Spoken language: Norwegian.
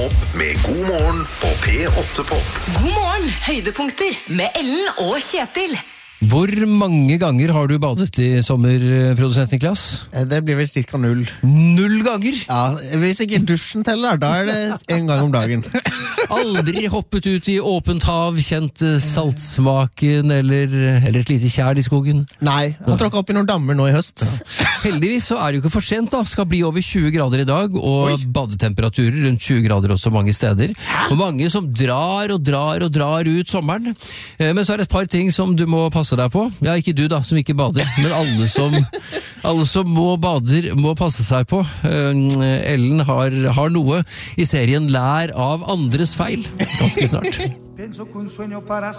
opp med God morgen på P8 Pop. God morgen, høydepunkter med Ellen og Kjetil. Hvor mange ganger har du badet i sommer, produsent Niklas? Det blir vel cirka 0. 0 ganger? Ja, hvis ikke dusjen teller, da det en gang om dagen. Aldri hoppet ut i åpent hav, kjent saltsmaken eller et lite kjær i skogen? Nei, jeg har tråkket opp i noen dammer nå i høst. Heldigvis så er det jo ikke for sent da, skal bli over 20 grader i dag, og badetemperaturer rundt 20 grader også mange steder. Og mange som drar ut sommeren. Men så er det et par ting som du må passe deg på. Ja, ikke du da, som ikke bader, men alle som må bader, må passe seg på. Ellen har noe i serien Lær av andres feil, ganske snart.